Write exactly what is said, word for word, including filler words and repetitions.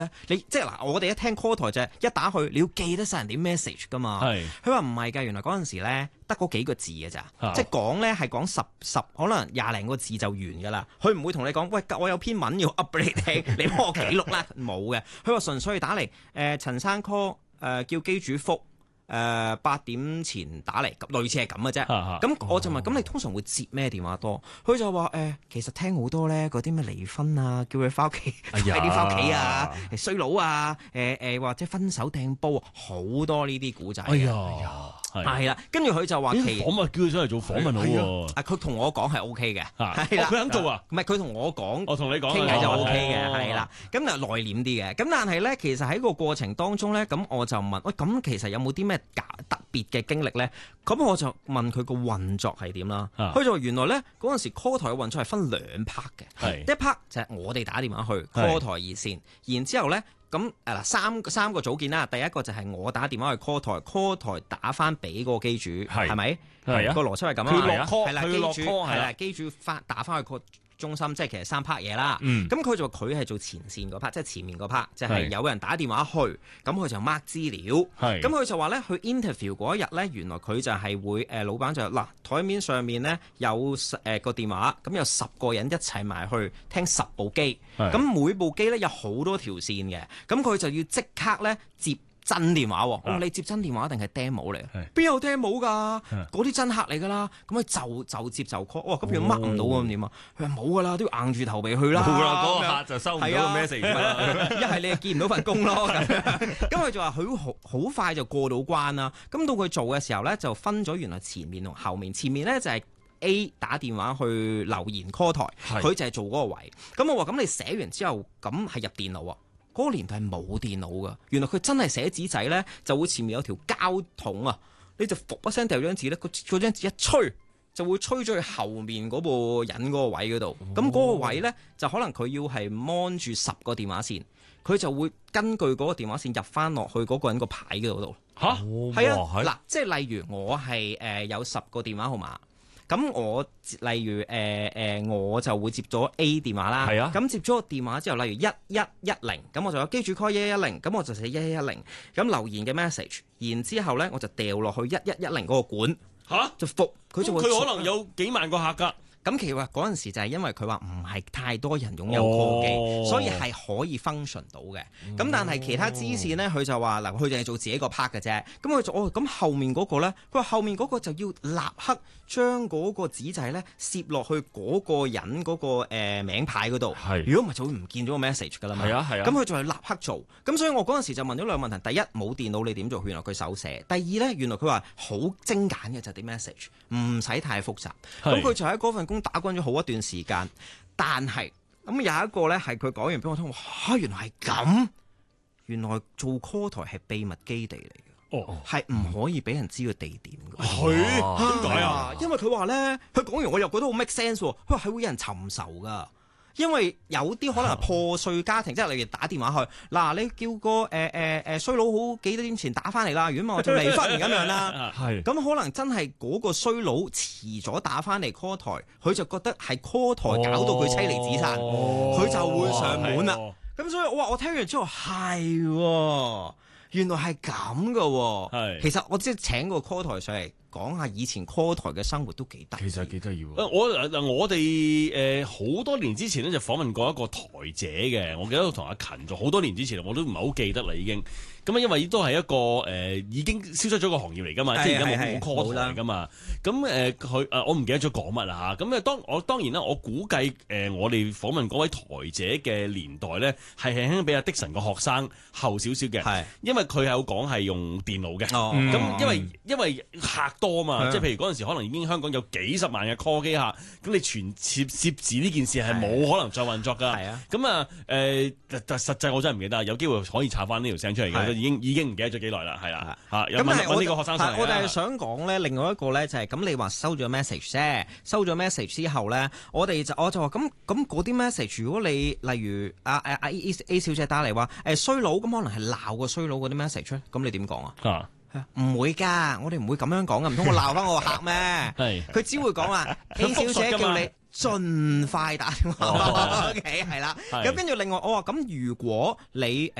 你即係嗱，我哋一聽 call 台就係一打去，你要記得晒人哋 message 噶嘛。佢話唔係㗎，原來嗰陣時咧得嗰幾個字嘅咋，即係講咧係講十十可能廿零個字就完㗎啦。佢唔會同你講，喂，我有篇文要 up 俾你聽，你幫我記錄啦。冇嘅，佢話純粹打嚟，誒、呃、陳生 call，誒、呃、叫機主覆。誒八、呃、點前打嚟，類似係咁嘅啫。咁我就問：咁你通常會接咩電話多？佢就話：誒、呃，其實聽好多咧，嗰啲咩離婚啊，叫佢翻屋企，快啲翻屋企啊，衰佬啊，誒、呃、誒、呃、或者分手掟煲，好多呢啲古仔。哎呀！係啦，跟住佢就話其訪問叫佢上嚟做訪問好喎。 啊，佢同我講係 O K 嘅， 係啦，佢肯做啊？ 唔係佢同我講， 我同你講傾偈就 O K 嘅，係啦。咁就內斂啲嘅。咁但係咧，其實喺個過程當中咧，咁我就問：喂，咁其實有冇啲咩特別嘅經歷咧？咁我就問佢個運作係點啦。佢就話原來咧嗰陣時 call 台嘅運作係分兩 part 嘅，一 part 就係我哋打電話去 call 台熱線，然之後咧。咁誒嗱三三個組件啦，第一個就係我打電話去 call 台 call 台打翻俾嗰個機主，係咪？係啊，個邏輯係咁啊， 佢落 call， 係啦，機主係啦，機主翻打翻去 call 中心，即係其實三 part 嘢啦。咁佢就話佢係做前線嗰 part，即係前面嗰 part，就係有人打電話去，咁佢就 mark 資料。咁佢就話咧，去 interview 嗰一日咧，原來佢就係會誒老闆就嗱台面上面咧有誒個電話，咁有十個人一齊埋去聽十部機，咁每部機咧有好多條線嘅，咁佢就要即刻咧接真電話喎。我話你接真電話定係 demo 嚟？邊有 demo 㗎？嗰啲真客嚟㗎啦。咁佢就就接就 call。哇！咁如果 mark 唔到咁點啊？佢話冇㗎啦，都要硬住頭皮去啦。 冇啦，嗰個客就收唔到個 message。 一係你就見唔到份工咯。咁佢就話佢好好快就過到關啦。咁到佢做嘅時候咧，就分咗原來前面同後面。前面咧就係 A 打電話去留言 call 台，佢就係做嗰個位。咁我話咁你寫完之後，咁係入電腦啊？嗰個年代係冇電腦噶，原來佢真係寫紙仔咧，就會前面有條膠筒啊，你就伏一聲掉張紙咧，嗰嗰張紙一吹就會吹咗去後面嗰部人嗰個位嗰度。咁嗰、哦、個位咧就可能佢要係 mon 住十個電話線，佢就會根據嗰個電話線入翻落去嗰個人個牌嗰度。吓，係啊，嗱，即係例如我係誒、呃、有十個電話號碼。咁我例如誒誒、呃呃，我就會接咗 A 電話啦。係啊。咁接咗個電話之後，例如一一一零，咁我就有機主 call 一一一零，咁我就寫一一一零，咁留言嘅 message，然之後咧我就掉落去一一一零嗰個管。吓哈？就覆佢就會。佢可能有幾萬個客㗎。咁其實嗰陣時就係因為佢話唔係太多人擁有 call 機，哦、所以係可以 function 到嘅。咁、嗯、但係其他支線咧，佢就話嗱，佢淨係做自己個 part 嘅啫。咁佢就哦，咁後面嗰個咧，佢話後面嗰個就要立刻將嗰個紙仔咧攝落去嗰個人嗰、嗰個、呃、名牌嗰度。係是。如果唔係就會唔見咗個 message 㗎啦嘛。係啊係啊。咁佢就係立刻做。咁所以我嗰陣時就問咗兩個問題：第一，冇電腦你點做？原來佢手寫。第二咧，原來佢話好精簡嘅就啲 message，唔使太複雜。咁佢是就喺嗰份工打滾咗好一段時間，但係咁有一個咧係佢講完俾我聽，哇！原來係咁，原來做 call 台係秘密基地嚟嘅，哦，係唔可以俾人知個地點嘅。係點解啊？因為佢話咧，佢講完我又覺得好 make sense 喎。佢話係會有人尋仇噶。因為有啲可能係破碎家庭，即係例如打電話去嗱，你叫個誒誒誒衰佬好幾多點前打翻嚟啦，如果唔係我就離婚咁樣啦。係咁可能真係嗰個衰佬遲咗打翻嚟 call 台，佢就覺得係 call 台搞到佢妻離子散，佢就會上門啦。咁所以我話我聽完之後係，原來係咁噶。係其實我即係請個 call 台上嚟。講下以前 call 台嘅生活都幾得意，其實幾得意。誒，我嗱我哋誒好多年之前咧就訪問過一個台姐嘅，我記得同阿勤做好多年之前，我都唔係好記得啦已經。咁啊，因為都係一個誒、呃、已經消失咗個行業嚟㗎嘛，即係而家冇冇 call 台㗎嘛。咁誒佢誒我唔記得咗講乜啦嚇。咁誒當我當然啦，我估計誒、呃、我哋訪問嗰位台姐嘅年代咧，係輕輕比阿的神個學生後少少嘅，是因為佢有講係用電腦嘅。咁、哦嗯、因為因為客多嘛，的即係譬如嗰陣時可能已經香港有幾十萬嘅 call 機客，咁你全攝攝字呢件事係冇可能再運作㗎。咁啊誒，但實際我真係唔記得，有機會可以查翻呢條聲出嚟嘅。已經已經唔記得咗幾耐啦，係啦嚇。咁係我呢個學生上嚟，我哋係想講咧，另外一個咧就係咁。你話收咗 message 啫，收咗 message 之後咧，我哋就我就話咁咁嗰啲 message，如果你例如阿阿阿 A A 小姐打嚟話誒衰佬，咁可能係鬧個衰佬嗰啲 message 咧，咁你點講啊？啊唔會㗎，我哋唔會咁樣講㗎，唔通我鬧翻我個客咩？係佢只會講話 A 小姐叫你盡快打電話哦翻屋企，係啦。咁跟住另外我話咁，如果你